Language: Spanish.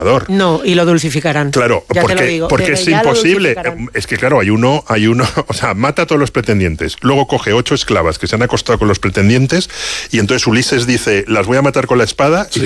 No, y lo dulcificarán. Claro, porque es imposible. Es que claro, hay uno, o sea, mata a todos los pretendientes. Luego coge 8 esclavas que se han acostado con los pretendientes y entonces Ulises dice, las voy a matar con la espada. Sí.